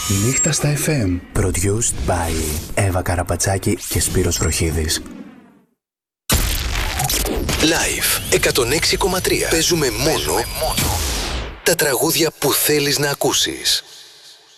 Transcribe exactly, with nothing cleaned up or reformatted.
Νύχτα στα εφ εμ. Produced by Εύα Καραπατσάκη και Σπύρος Βροχίδης. Live εκατόν έξι κόμμα τρία. Παίζουμε μόνο τα τραγούδια που θέλεις να ακούσεις.